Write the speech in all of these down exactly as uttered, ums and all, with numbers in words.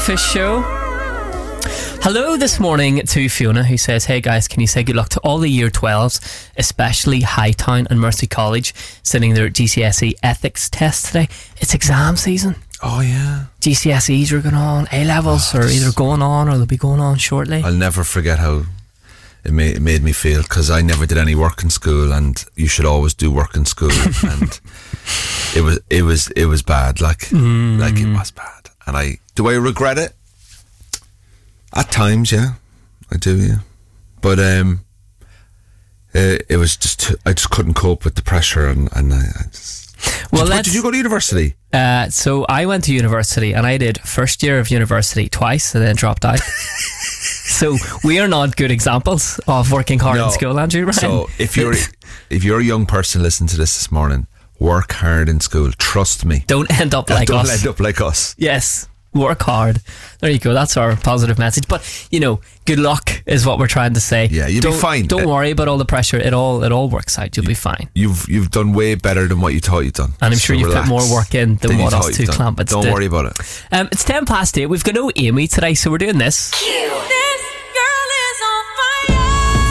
Fish Show. Hello this morning to Fiona, who says, hey guys, can you say good luck to all the year twelves, especially Hightown and Mercy College, sitting their G C S E ethics test today. It's exam season. Oh yeah. G C S Es are going on, A-levels oh, are either going on or they'll be going on shortly. I'll never forget how it made, it made me feel, because I never did any work in school, and you should always do work in school. And it was it was it was bad, like mm. like it was bad. And I do I regret it? At times, yeah, I do, yeah. But um, it, it was just I just couldn't cope with the pressure, and and I, I just. Well, did, did you go to university? Uh, so I went to university, and I did first year of university twice, and then dropped out. So we are not good examples of working hard no. in school, Andrew. Ryan. So if you're if you're a young person listening to this this morning, work hard in school. Trust me. Don't end up like don't us. Don't end up like us. Yes. Work hard. There you go. That's our positive message. But you know, good luck is what we're trying to say. Yeah, you'll don't, be fine. Don't uh, worry about all the pressure. It all it all works out. You'll you, be fine. You've you've done way better than what you thought you'd done. And I'm sure so you've relax. put more work in than, than what us two clampets Don't did. worry about it. Um, it's ten past eight. We've got no Amy today, so we're doing this. This girl is on fire.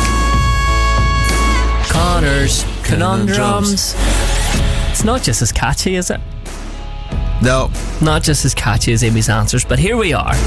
Connor's Conundrums. It's not just as catchy, is it? No. Not just as catchy as Amy's answers, but here we are.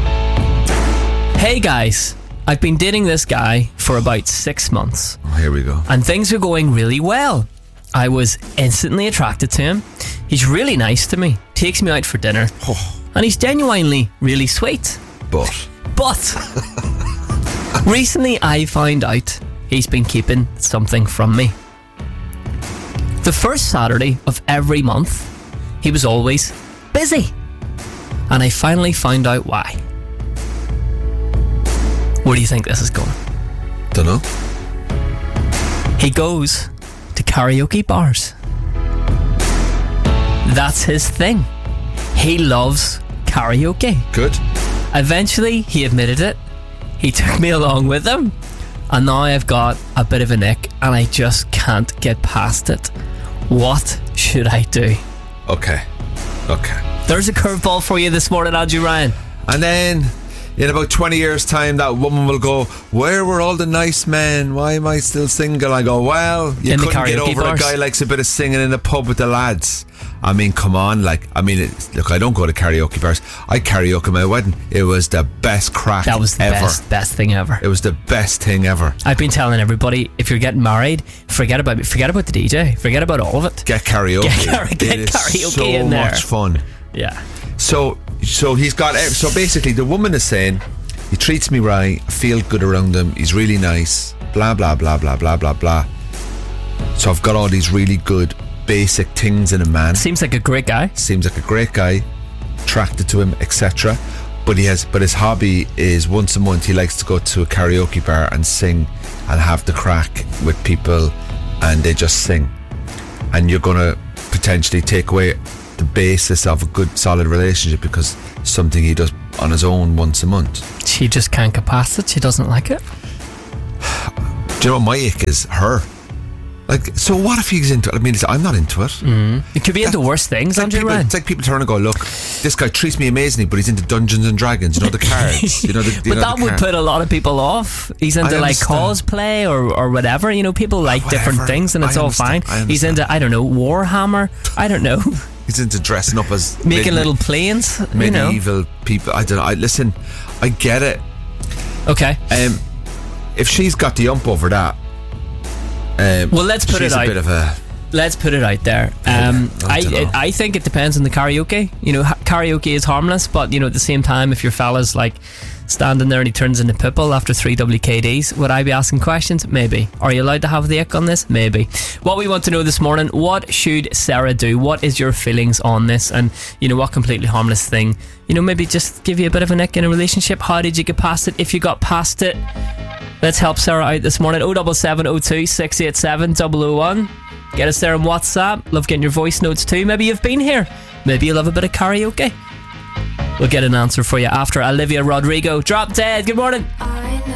Hey guys, I've been dating this guy for about six months. Oh, here we go. And things are going really well. I was instantly attracted to him. He's really nice to me, takes me out for dinner, oh. and he's genuinely really sweet. But. But. Recently I found out he's been keeping something from me. The first Saturday of every month, he was always busy. And I finally found out why. Where do you think this is going? Dunno. He goes to karaoke bars. That's his thing. He loves karaoke. Good. Eventually, he admitted it. He took me along with him. And now I've got a bit of an ick, and I just can't get past it. What should I do? Okay, okay. There's a curveball for you this morning, Andrew Ryan. And then, in about twenty years' time, that woman will go, where were all the nice men? Why am I still single? I go, well, you in couldn't get over bars. A guy likes a bit of singing in the pub with the lads. I mean, come on, like, I mean, it, look, I don't go to karaoke bars. I karaoke at my wedding. It was the best crack That was the ever. best, best thing ever. It was the best thing ever. I've been telling everybody, if you're getting married, forget about forget about the D J. Forget about all of it. Get karaoke. Get, car- get it karaoke is so in there. much fun. Yeah. So, so he's got. So basically, the woman is saying, he treats me right. I feel good around him. He's really nice. Blah blah blah blah blah blah blah. So I've got all these really good basic things in a man. Seems like a great guy. Seems like a great guy. Attracted to him, et cetera. But he has. But his hobby is once a month he likes to go to a karaoke bar and sing and have the crack with people, and they just sing. And you're gonna potentially take away the basis of a good, solid relationship because something he does on his own once a month. She just can't get past it. She doesn't like it. Do you know what my ick is? Her. Like, so what if he's into it? I mean, I'm not into it. Mm. It could be that, into worse things, like Andrew people, Ryan. It's like people turn and go, look, this guy treats me amazingly, but he's into Dungeons and Dragons. You know, the cards. You know, the, you but know that the would card. put a lot of people off. He's into like cosplay or, or whatever. You know, people like oh, different things, and it's I all fine. He's into, I don't know, Warhammer. I don't know. He's into dressing up as making mid- little planes. Medieval you know. people. I don't know. I, listen, I get it. Okay. Um, if she's got the ump over that, um, well, let's put she's it out. a bit of a. Let's put it out there. Um, yeah, I, I, it, I think it depends on the karaoke. You know, ha- karaoke is harmless, but you know, at the same time, if your fella's like standing there and he turns into Pitbull after three W K Ds, would I be asking questions? Maybe. Are you allowed to have the ick on this? Maybe. What we want to know this morning: what should Sarah do? What is your feelings on this? And you know, what completely harmless thing? You know, maybe just give you a bit of a ick in a relationship. How did you get past it? If you got past it, let's help Sarah out this morning. oh seven seven oh two six eight seven double oh one. Get us there on WhatsApp. Love getting your voice notes too. Maybe you've been here. Maybe you love a bit of karaoke. We'll get an answer for you after Olivia Rodrigo. Drop Dead. Good morning. I know